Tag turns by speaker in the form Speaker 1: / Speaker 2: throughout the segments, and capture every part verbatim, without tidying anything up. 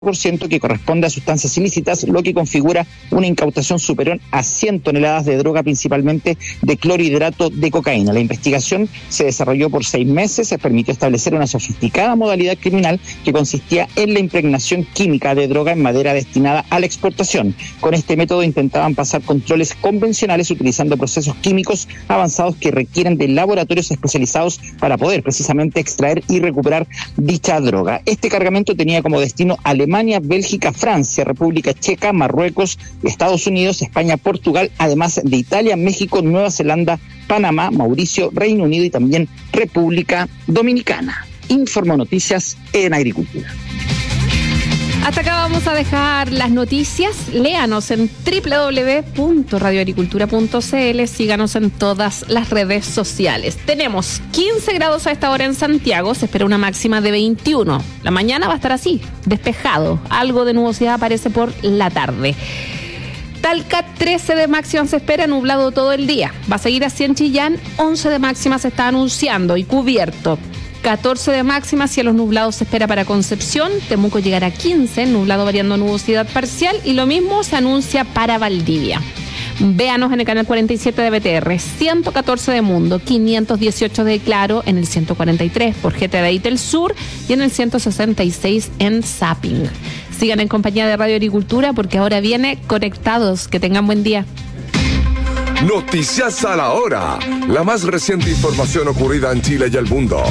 Speaker 1: por ciento que corresponde a sustancias ilícitas, lo que configura una incautación superior a cien toneladas de droga, principalmente de clorhidrato de cocaína. La investigación se desarrolló por seis meses, se permitió establecer una sofisticada modalidad criminal que consistía en la impregnación química de droga en madera destinada a la exportación. Con este método intentaban pasar controles convencionales utilizando procesos químicos avanzados que requieren de laboratorios especializados para poder precisamente extraer y recuperar dicha droga. Este cargamento tenía como destino Alemania, Alemania, Bélgica, Francia, República Checa, Marruecos, Estados Unidos, España, Portugal, además de Italia, México, Nueva Zelanda, Panamá, Mauricio, Reino Unido y también República Dominicana. Informó Noticias en Agricultura.
Speaker 2: Hasta acá vamos a dejar las noticias. Léanos en doble u doble u doble u punto radio agricultura punto c l. Síganos en todas las redes sociales. Tenemos quince grados a esta hora en Santiago. Se espera una máxima de veintiuno. La mañana va a estar así, despejado. Algo de nubosidad aparece por la tarde. Talca, trece de máxima se espera, nublado todo el día. Va a seguir así en Chillán, once de máxima se está anunciando y cubierto. catorce de máxima, cielos nublados se espera para Concepción. Temuco llegará a quince, nublado variando nubosidad parcial, y lo mismo se anuncia para Valdivia. Véanos en el canal cuarenta y siete de B T R, ciento catorce de Mundo, quinientos dieciocho de Claro, en el ciento cuarenta y tres por G T D I Tel Sur y en el ciento sesenta y seis en Zapping. Sigan en compañía de Radio Agricultura porque ahora viene Conectados. Que tengan buen día.
Speaker 3: Noticias a la hora. La más reciente información ocurrida en Chile y el mundo.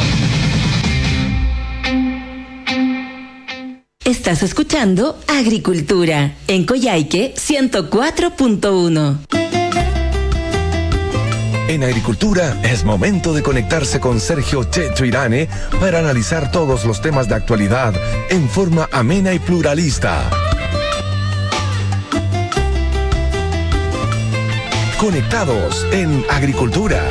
Speaker 4: Estás escuchando Agricultura en Coyhaique ciento cuatro punto uno.
Speaker 3: En Agricultura es momento de conectarse con Sergio Checho Irane para analizar todos los temas de actualidad en forma amena y pluralista. Conectados en Agricultura.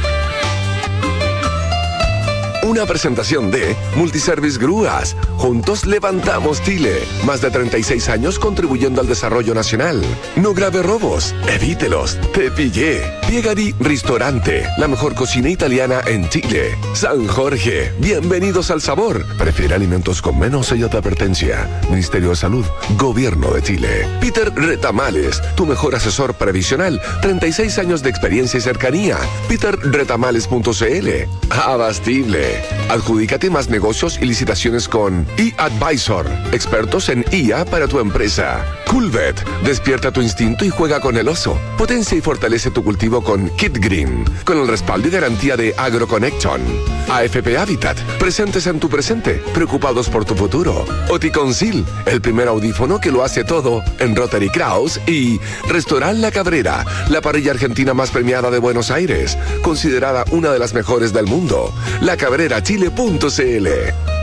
Speaker 3: Una presentación de Multiservice Grúas. Juntos levantamos Chile. Más de treinta y seis años contribuyendo al desarrollo nacional. No grave robos. Evítelos. Te pillé. Piegari Ristorante. La mejor cocina italiana en Chile. San Jorge. Bienvenidos al sabor. Prefiere alimentos con menos sello de advertencia. Ministerio de Salud. Gobierno de Chile. Peter Retamales. Tu mejor asesor previsional. treinta y seis años de experiencia y cercanía. peter retamales punto c l. Abastible. Adjudícate más negocios y licitaciones con eAdvisor, expertos en I A para tu empresa. Coolvet, despierta tu instinto y juega con el oso. Potencia y fortalece tu cultivo con Kit Green, con el respaldo y garantía de AgroConnection. A F P Habitat, presentes en tu presente, preocupados por tu futuro. Oticonsil, el primer audífono que lo hace todo en Rotary Kraus. Y Restaurant La Cabrera, la parrilla argentina más premiada de Buenos Aires, considerada una de las mejores del mundo. La Cabrera Chile punto c l.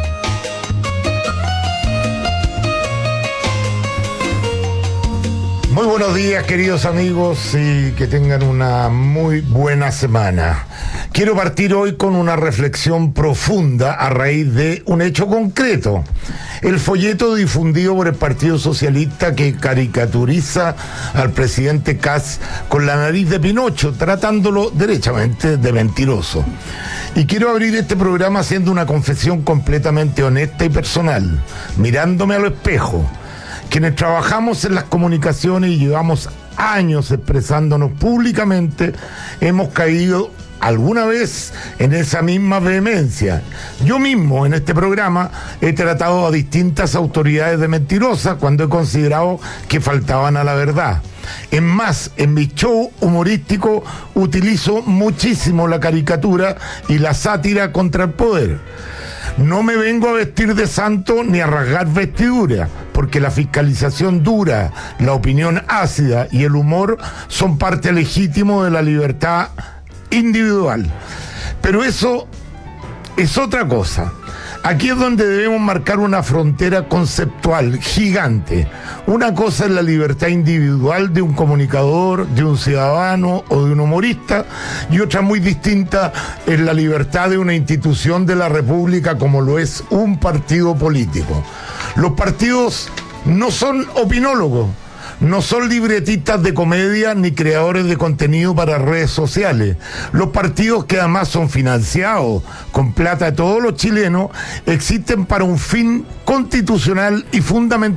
Speaker 5: Muy buenos días, queridos amigos, y que tengan una muy buena semana. Quiero partir hoy con una reflexión profunda a raíz de un hecho concreto. El folleto difundido por el Partido Socialista que caricaturiza al presidente Kast con la nariz de Pinocho, tratándolo derechamente de mentiroso. Y quiero abrir este programa haciendo una confesión completamente honesta y personal, mirándome al espejo. Quienes trabajamos en las comunicaciones y llevamos años expresándonos públicamente, hemos caído alguna vez en esa misma vehemencia. Yo mismo en este programa he tratado a distintas autoridades de mentirosas cuando he considerado que faltaban a la verdad. Es más, en mi show humorístico utilizo muchísimo la caricatura y la sátira contra el poder. No me vengo a vestir de santo ni a rasgar vestidura, porque la fiscalización dura, la opinión ácida y el humor son parte legítimo de la libertad individual. Pero eso es otra cosa. Aquí es donde debemos marcar una frontera conceptual gigante. Una cosa es la libertad individual de un comunicador, de un ciudadano o de un humorista, y otra muy distinta es la libertad de una institución de la República como lo es un partido político. Los partidos no son opinólogos. no son libretistas de comedia ni creadores de contenido para redes sociales. Los partidos, que además son financiados con plata de todos los chilenos, existen para un fin constitucional y fundamental